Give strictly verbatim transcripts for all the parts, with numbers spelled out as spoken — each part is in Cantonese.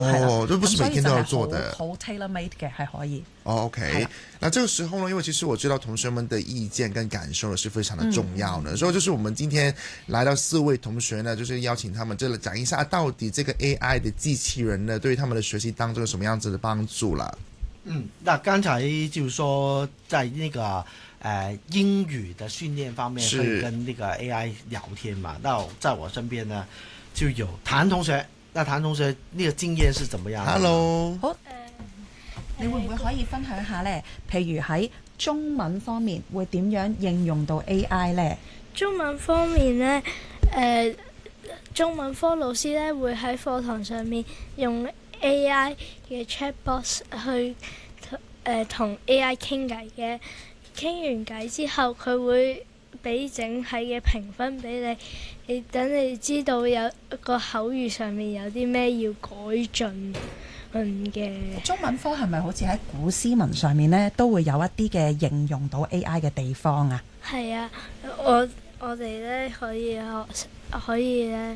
哦，都不是每天都要做的， 好 tailor made 嘅係可以。 哦 OK， 那這個時候呢，因為其實我知道同學們的意見跟感受呢是非常的重要的，嗯、所以就是我們今天來到四位同學呢，就是邀請他們，這裡講一下到底這個 A I 的機器人呢，對於他們的學習當中有什麼樣子的幫助啦。 嗯，那剛才就是說，在那個呃英語的訓練方面，可以跟那個 A I 聊天嘛。那在我身邊呢，就有譚同學。那譚同學呢個經驗是怎麼樣 ？Hello， 好，你會唔會可以分享下呢？譬如喺中文方面會點樣應用到 A I 呢？ 中文方面呢，誒、呃，中文科老師呢會喺課堂上面用 A I 嘅 chatbox 去誒同、呃、A I 傾偈嘅，傾完偈之後佢會俾整體嘅評分俾你。你等你知道有個口語上面有啲咩要改進嘅。 中文科係咪好似喺古詩文上面呢都會有一啲嘅應用到 A I 嘅地方啊？ 係啊，我我哋咧可以學可以咧。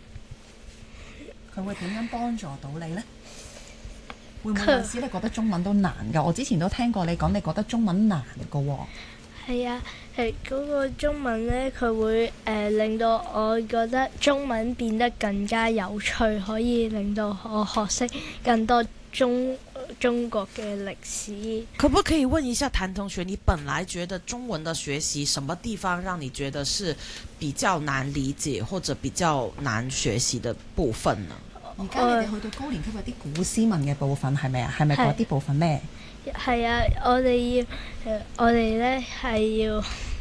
佢會點樣幫助到你呢？會唔會有時你覺得中文都難㗎？我之前都聽過你講，你覺得中文難㗎喎。 係啊，係嗰個中文呢，佢會誒、呃、令到我覺得中文變得更加有趣，可以令到我學識更多中中國嘅歷史。 可不可以問一下譚同學，你本來覺得中文的學習什麼地方讓你覺得是比較難理解或者比較難學習的部分呢？ 而家你哋去到高年級有啲古詩文嘅部分係咪啊？係咪嗰啲部分呢？ 係啊，我哋要，呃、我哋咧係要，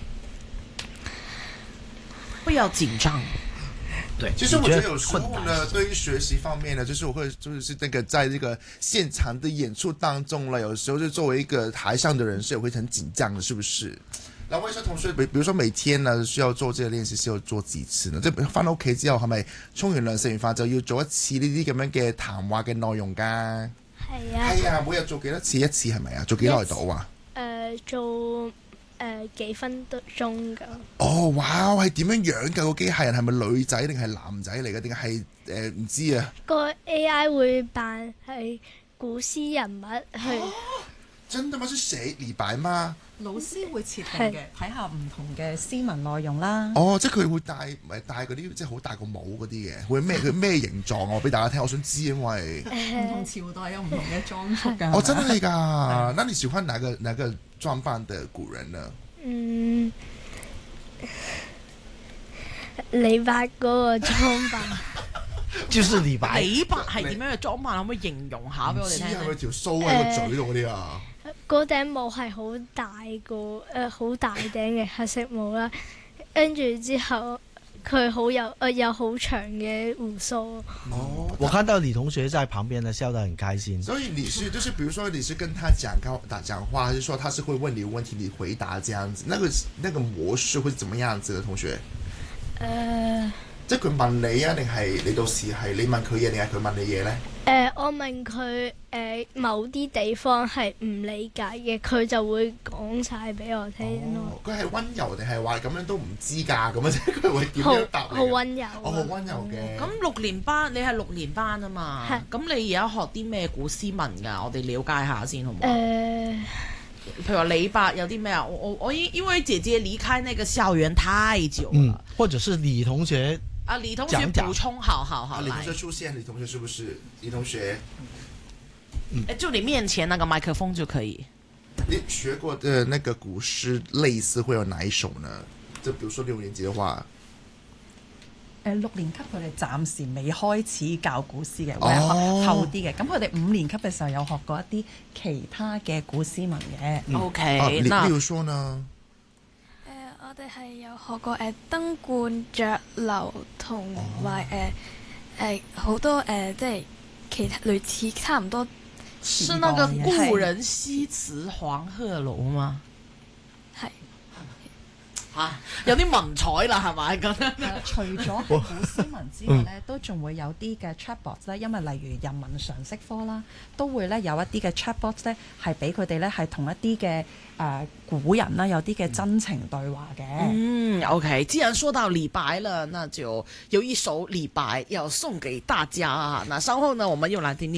不要緊張。 對，其實我覺得有時候呢，對於學習方面呢，就是我會就是那個在這個現場的演出當中呢，有時候就作為一個台上的人是會很緊張的，是不是？那問一下同學，比比如說每天呢需要做這個練習，需要做幾次呢？即係翻到屋企之後，係咪沖完涼食完飯就要做一次呢啲咁樣嘅談話嘅內容㗎？ 係啊， 係啊，每日做幾多次一次係咪啊？做幾耐到啊？ 誒、呃，做誒、呃、幾分鐘㗎。 哦，哇，係點樣樣㗎？個機械人係咪女仔定係男仔嚟嘅？定係誒唔知啊？ 個 A I 會扮係古詩人物去。 哦，真的嗎？是誰？李白嗎？ 老師會設定嘅，睇下唔同嘅詩文內容啦。 哦，即係佢會戴，唔係戴嗰啲即係好大個帽嗰啲嘅，會咩佢咩形狀？我俾大家聽，我想知，因為唔同朝代有唔同嘅裝束㗎。 哦，真係㗎！那你喜歡哪個哪個裝扮的古人呢？ 嗯，李白嗰個裝扮。 就是李白。 李白係點樣嘅裝扮？可唔可以形容下俾我哋聽咧？ 唔知係咪條鬚喺個嘴度嗰啲啊？ 嗰頂帽係好大個，誒好大頂嘅黑色帽啦，跟住之後佢好有誒有好長嘅鬍鬚。 哦，我看到李同學在旁邊呢，笑得很開心。 所以你是就是，比如說你是跟他講講打講話，還是說他是會問你問題，你回答這樣子？那個那個模式會怎麼樣子嘅同學？誒、呃，即係佢問你啊，定係你到時係你問佢嘢，定係佢問你嘢咧？ 誒、呃，我問佢誒、呃、某啲地方係唔理解嘅，佢就會講晒俾我聽咯。 佢係温柔定係話咁樣都唔知㗎咁樣啫？佢會點樣答你？ 好温柔。 哦，好温柔嘅。 咁六年班你係六年班啊嘛？咁你而家學啲咩古詩文㗎？我哋了解下先好唔好？誒、呃，譬如話李白有啲咩啊？我我我因因為姐姐離開那個校園太久了， 嗯，或者是李同學。 啊，李同學補充，好好好， 李同學出現，李同學是不是？李同學， 嗯，就你面前那個麥克風就可以。 你學過的那個古詩類似會有哪一首呢？就比如說六年級的話， 誒、呃、六年級佢哋暫時未開始教古詩嘅，會係後啲嘅。咁佢哋五年級嘅時候有學過一啲其他嘅古詩文嘅。 嗯、 OK， 啊、 那例如說呢？ 我哋係有學過誒登鸛雀樓同埋誒誒好多誒、呃、即係其他類似差唔多。 是那個故人西辭黃鶴樓嗎？ 係。 嚇，有啲文采啦，係咪咁？ 除咗係古詩文之外咧，都仲會有啲嘅 chatbot 咧，因為例如人文常識科啦，都會咧有一啲嘅 chatbot 咧，係俾佢哋咧係同一啲嘅誒古人啦，有啲嘅真情對話嘅。 嗯 ，OK， 既然說到李白了，那就有一首李白要送給大家啊！那稍後呢，我們又來聽聽。